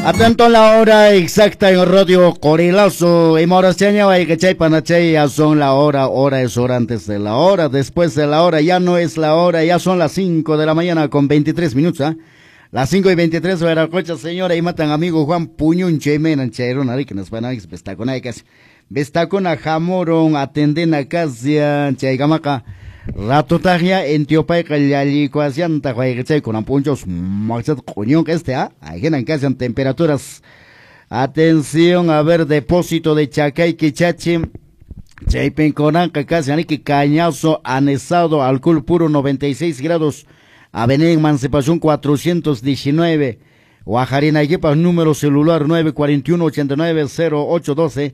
Atento a la hora exacta en Radio Corilazo. Y Moraseña, Guayquechay, Panachay, ya son la hora es hora antes de la hora, después de la hora, ya no es la hora, ya son las 5 de la mañana con 23 minutos, ¿ah? Las 5:23 de la cocha, señora, y matan amigo Juan Puñón, Chemenan, Chairon, Ari, que nos van a Vestaconaikas, Vestacona Jamoron, Atendena Casia, Chaigamaca. Rato tajia en Tiopaica Yali Cuasianta Guayquechay con ampunchos maxat coñón que ahí en casi en temperaturas. Atención, a ver, depósito de Chacay Quichachi, Chaipen Conanca casi Aniki Cañazo, anesado, alcohol puro 96 grados, Avenida Emancipación 419, Guajarina Yepa, número celular 941-890812,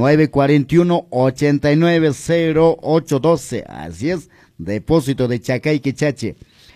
941-890812, así es. Depósito de Chacay Quichachi.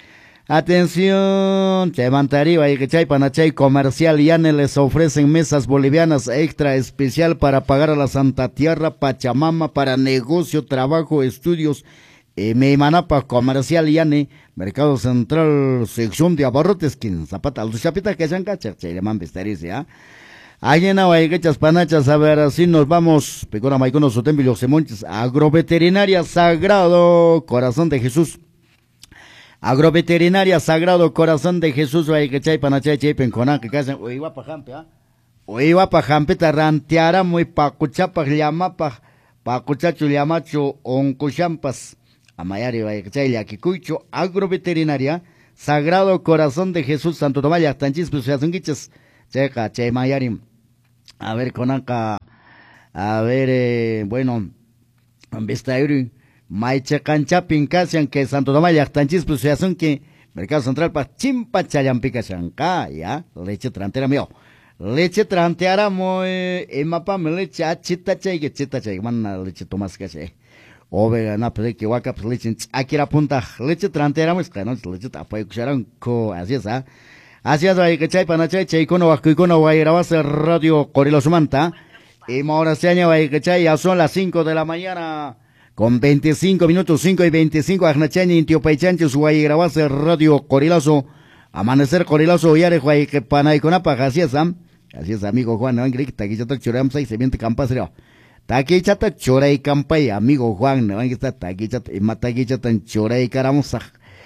Atención, Chaymantaría y Quichay Panachay Comercial Yane les ofrecen mesas bolivianas extra especial para pagar a la Santa Tierra Pachamama para negocio, trabajo, estudios. Meimanapa Comercial Yane, Mercado Central, sección de abarrotes, quien zapata, los chapitas que hayan cachar, Chayleman Vestaris, ¿ya? Ayena Guayquechas Panachas, a ver, así nos vamos. Pecora Maicono Sotembilio Semonches, Agroveterinaria Sagrado Corazón de Jesús. Agroveterinaria Sagrado Corazón de Jesús, Guayquechay Panachay, Chaypen Conan, que casan, Oiwa Pajampe, ¿ah? Oiwa Pajampe, Tarranteara, muy Pacuchapa, Llamapa, Pacuchacho, Llamacho, Oncuchampas, Amayari, Guayquechay, Yaquicucho, Agroveterinaria Sagrado Corazón de Jesús, Santo Tomás, Tanchis, pues se hacen guiches, Checa, Chaymayarim. A ver, Conanca, a ver, bueno, Vestairi, Maiche Canchapin, Casian, que Santo Tomás, Tanchis, pues se hacen que Mercado Central, pa Chimpa Chayampica Chanca, ya, leche trantera mío. Leche trantera, muy, mapa, leche, chita chay, que chita chay, man, leche Tomás, que se. Ove, na, pues, que waka, pues, leche, aquí la punta, leche trantera, pues, que no, leche tapoy, cucharan, así es, ¿ah? Así es, Guayquechay Panachay, Chaycono, Huascuicono, Guayrabase, Radio Corilosumanta. Y Moraseña, Guayquechay, ya son las 5 de la mañana, con 25 minutos, 5:25, Ajnachaña, Intiopaychanchos, Guayrabase, Radio Corilazo, Amanecer Corilazo, Yare, Guayquepanayconapa, así es, amigo Juan, no ingrid, Taquichata Choramsa y Semiente Campasero. Taquichata Choray Campay, amigo Juan, no ingrid, Taquichata, y Mataquichata Choray Caramusa.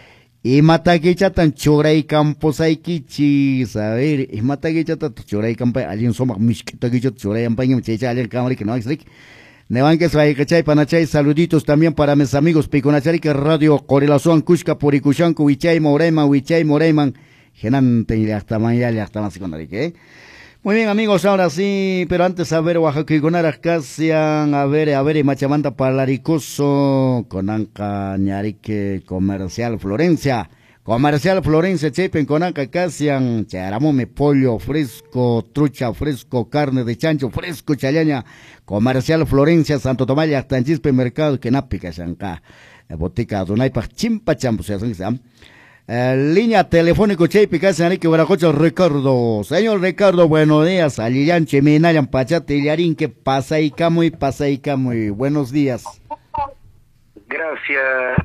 Y mataquicha tan choray campos hay kichis, a ver, y mataquicha tan choray campay, alguien soma, mishkitaquicha choray ampaña, checha, alguien cámara que no es ric. Nevanques, Guayquechay, Panachay, saluditos también para mis amigos, Piconachari, que Radio Corelazoan, Cusca, Puricushanco, Huichay, Moreyman, Genante, y hasta mañana, hasta más secundaria, ¿eh? Muy bien, amigos, ahora sí, pero antes, a ver, Oaxaca y Gonaras, Casian, a ver, y Machamanta Palaricoso, Conanca, Ñarique, Comercial Florencia, Chepen, Conanca, Casian, Charamome, pollo fresco, trucha fresco, carne de chancho fresco, Chayaña, Comercial Florencia, Santo Tomás, Tanchispe, Mercado, Kenapica, Chanca, Botica, Donaipa, Chimpa, Champo, se hacen, línea telefónico Chaypica, Sanrique Baracocho, Ricardo. Señor Ricardo, buenos días. Alillan Cheminayan Pachate Yarín, que pasa y camuy. Buenos días. Gracias,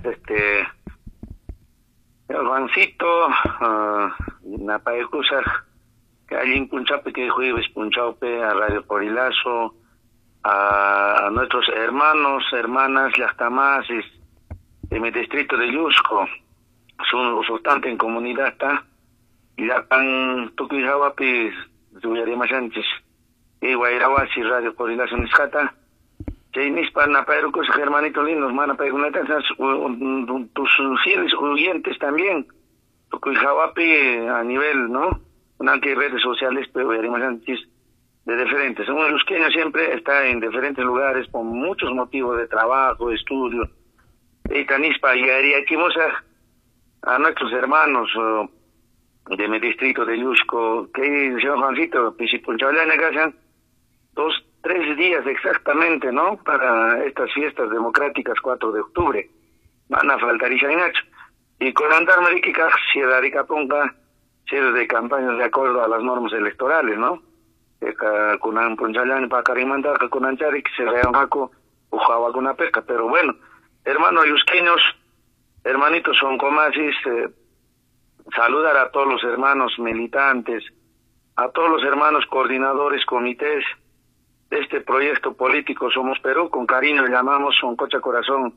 Juancito, Napaecusa, que alguien punchape que jueves punchaupe a Radio Corilazo, a nuestros hermanos, hermanas, las tamases de mi distrito de Yusco. Son soltante en comunidad, ¿está? Y ya están Tuquijahuapis, Zuyarima Sánchez, y Guayrawasi, Radio Corilazo Niscata, Chaynispa, Napaerucos, hermanito lindos, mana Paecunetas, tus fieles oyentes también, Tuquijahuapi a nivel, ¿no? Una que redes sociales, pero Guayarima Sánchez, de diferentes. Un lusqueño siempre está en diferentes lugares por muchos motivos de trabajo, estudio, y Tanispa, y Ariaquimosa, a nuestros hermanos de mi distrito de Yusco, que señor Juancito, Pichipunchalana, que hacen 3 días exactamente, ¿no? Para estas fiestas democráticas, 4 de octubre. Van a faltar Nacho. Y con andar mariquica, ciudad de Capunga, cierre de campañas de acuerdo a las normas electorales, ¿no? Con un Punchalana, para Carimanda, con Ancharik, se vean Jaco, Ujaba con una pesca, pero bueno, hermanos yusqueños, hermanitos son comasis, saludar a todos los hermanos militantes a todos los hermanos coordinadores, comités de este proyecto político Somos Perú, con cariño le llamamos Soncocha Corazón.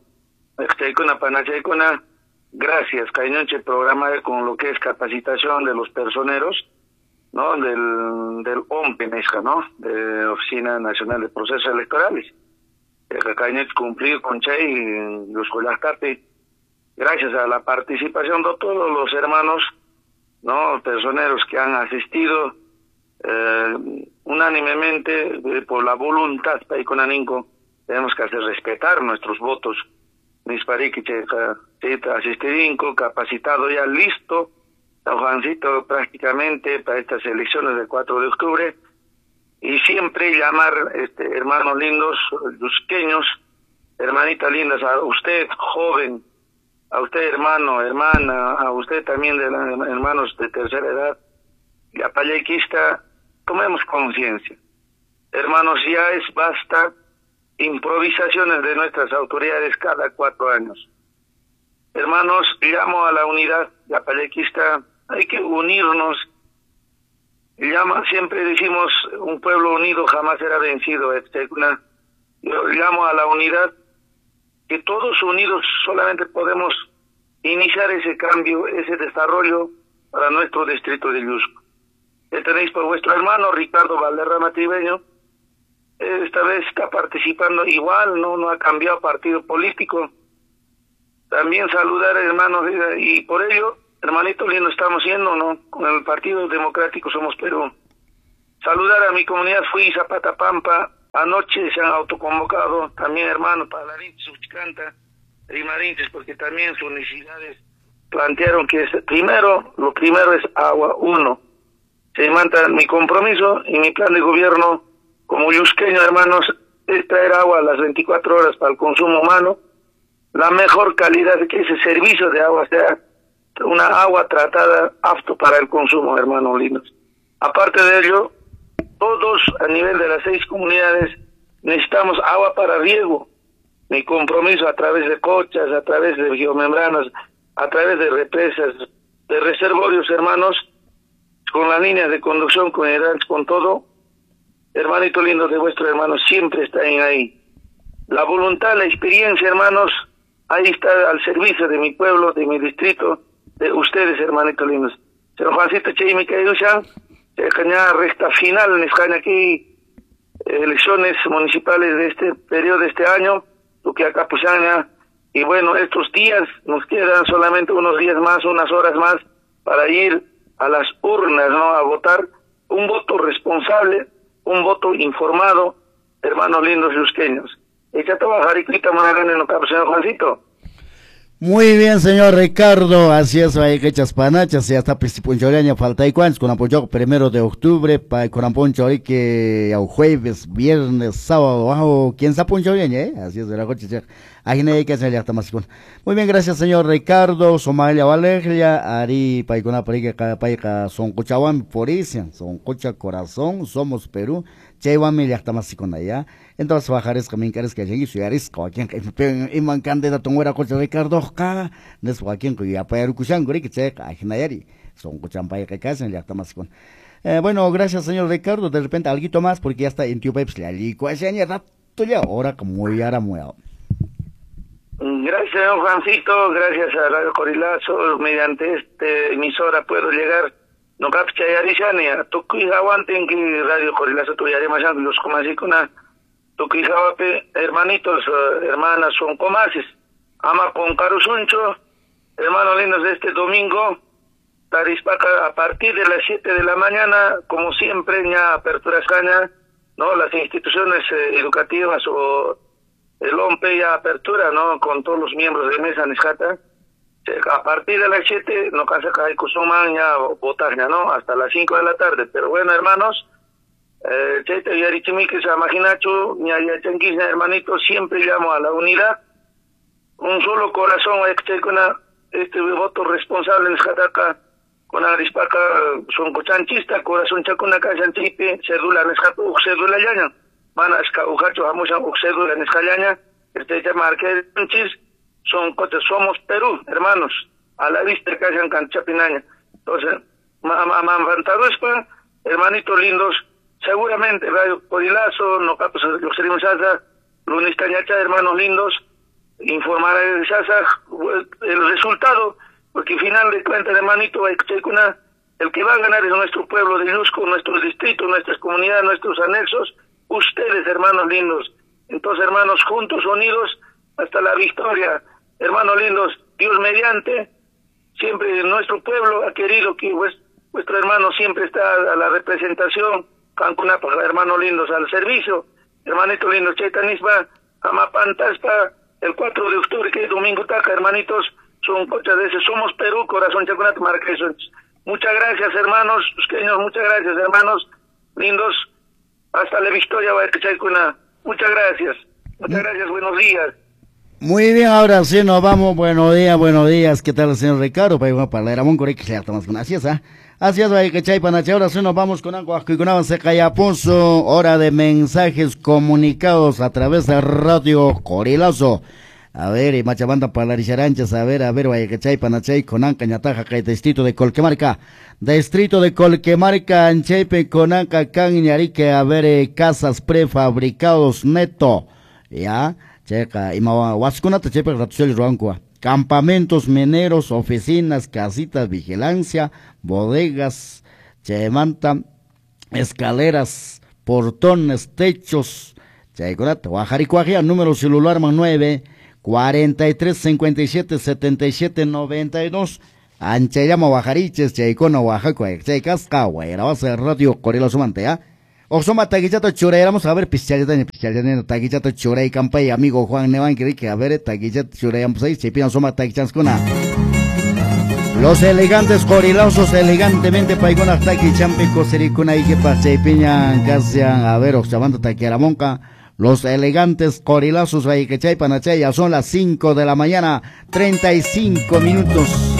Gracias, Cañonche, programa con lo que es capacitación de los personeros, ¿no? Del OMPE, ¿no? De Oficina Nacional de Procesos Electorales. Cañonche cumplió con Chay, los Colactape, gracias a la participación de todos los hermanos, ¿no? Personeros que han asistido unánimemente por la voluntad paiconaninco, tenemos que hacer respetar nuestros votos. Nispariki asistirinco, capacitado ya, listo, San Juancito prácticamente para estas elecciones del 4 de octubre, y siempre llamar, hermanos lindos, yusqueños, hermanitas lindas, a usted joven, a usted hermano, hermana, a usted también de hermanos de tercera edad, y a payequista, tomemos conciencia. Hermanos, ya es basta improvisaciones de nuestras autoridades cada 4 años. Hermanos, llamo a la unidad yapalequista, hay que unirnos. Siempre decimos, un pueblo unido jamás será vencido. Yo llamo a la unidad, que todos unidos solamente podemos iniciar ese cambio, ese desarrollo para nuestro distrito de Yusco. Tenéis por vuestro hermano Ricardo Valderrama Tribeño, esta vez está participando igual, no ha cambiado partido político. También saludar hermanos, y por ello, hermanito lindo, estamos yendo, ¿no? Con el Partido Democrático Somos Perú. Saludar a mi comunidad, fui Zapata Pampa, anoche se han autoconvocado también hermanos Palarinches, Uchicanta, Rimarinches, porque también sus necesidades plantearon que lo primero es agua, se manda mi compromiso y mi plan de gobierno como yusqueño, hermanos, es traer agua a las 24 horas para el consumo humano, la mejor calidad, que ese servicio de agua sea una agua tratada apto para el consumo, hermanos lindos. Aparte de ello, todos a nivel de las 6 comunidades necesitamos agua para riego. Mi compromiso a través de cochas, a través de geomembranas, a través de represas, de reservorios, hermanos, con las líneas de conducción, con todo. Hermanito lindo de vuestro hermano, siempre están ahí. La voluntad, la experiencia, hermanos, ahí está al servicio de mi pueblo, de mi distrito, de ustedes, hermanitos lindos. Señor Juancito Cheimi Cayushan, recta final, en aquí elecciones municipales de este periodo, de este año, lo que acá Puchaña, y bueno, estos días, nos quedan solamente unos días más, unas horas más, para ir a las urnas, ¿no? A votar un voto responsable, un voto informado, hermanos lindos yusqueños. Echa a trabajar y quita managana en lo que señor Juancito. Muy bien, señor Ricardo, así es, hay que echas panachas, ya está Pistipunchoreña, falta y cuántos, con apoyo 1 de octubre, con apoyo que a jueves, viernes, sábado, bajo, ¿quién está Punchoreña, así es, de la coche, ahí no hay que hacer ya está más. Muy bien, gracias, señor Ricardo, Somalia Valeria, Ari, Paicona, Paica, son Cochawan, Porician, son Cocha Corazón, Somos Perú, Chaywan, ya está más con allá. Entonces bajares que me encares que llegué y arisco aquí en man candidato no era coche Ricardo ka después aquí que ya para escuchar que checa aquí nayari son cocham para que casen ya está más con bueno, gracias señor Ricardo, de repente algo más porque ya está en tu peps le allí cuase año rato ya ahora como ya era muy Gracias señor Juancito, gracias a Radio Corilazo, mediante emisora puedo llegar no capcha ya rishania toqui aguanten que Radio Corilazo tu ya más los comasí con Toquijawape, hermanitos, hermanas, son comaces. Ama con Carusuncho, hermanos lindos, de este domingo, Tarispaca, a partir de las 7 de la mañana, como siempre, ya aperturas caña, ¿no? Las instituciones educativas o el OMPE ya apertura, ¿no? Con todos los miembros de mesa Nesjata. A partir de las 7, no casa cae Kusuman, ya votar, ¿no? Hasta las 5 de la tarde. Pero bueno, hermanos, hermanito, siempre llamo a la unidad, un solo corazón, este voto responsable en Jataca, con Arispaca, son cochanchista, corazón chacuna cachanchipe, cédula nescatu, cédula yaña, mana esca ujacho, amusan, cédula nescallaña, marque son coches, somos Perú, hermanos, a la vista cachan canchapinaña. Entonces, hermanitos lindos, seguramente Radio Corilazo, no capos los serimos Sasa, lunes Tañacha, hermanos lindos, informará el Sasa el resultado, porque al final de cuentas, hermanito, el que va a ganar es nuestro pueblo de Yusco, nuestros distritos, nuestras comunidades, nuestros anexos, ustedes, hermanos lindos. Entonces, hermanos, juntos, unidos, hasta la victoria. Hermanos lindos, Dios mediante, siempre nuestro pueblo ha querido que vuestro hermano siempre está a la representación, Cancunapa, hermanos lindos, al servicio. Hermanitos lindos, Chetanisba, Amapantaspa, el 4 de octubre, que es domingo taca, hermanitos, son cochas de ese, somos Perú, corazón Chacunato, Marquesos. Muchas gracias, hermanos, pequeños, muchas gracias, hermanos lindos, hasta la victoria, Guayacachaycuna. Muchas gracias, buenos días. Muy bien, ahora sí nos vamos. Buenos días. ¿Qué tal, señor Ricardo? Para la Ramón Corey, que se más con así es, ¿ah? Así es, Guayacachay, Panache. Ahora sí nos vamos con agua y con avance Cayaposo. Hora de mensajes comunicados a través de Radio Corilazo. A ver, y Machabanda Palaricharanchas, a ver, Guayacachay, Panache, con Anca, Ñataja, distrito de Colquemarca. Distrito de Colquemarca, Anchepe, con Anca, Can, Iñarique, a ver, casas prefabricados neto. ¿Ya? Checa, y Huascunata, Chepe, Ratucel, Ruancua. Campamentos mineros, oficinas, casitas, vigilancia, bodegas, chemanta, escaleras, portones, techos, Chayconata, Guajaricuajía, número celular más 9-43-57-77-92, Anchayama, Guajariches, Chaycona, Oaxaca, Chaycasca, Guayrabasa, Radio Corilazo Mantea. Oxoma taguichato churay, vamos a ver pichalleta taguichato churay campay amigo Juan Nevan que a ver taguichato churay vamos ahí se pidan soma taguichans con los elegantes corilazos elegantemente paigona taguichampe cosericuna y que pase piñan casian a ver oxabando taquiaramonca los elegantes corilazos ahí que chay panachay ya son las 5 de la mañana 35 minutos.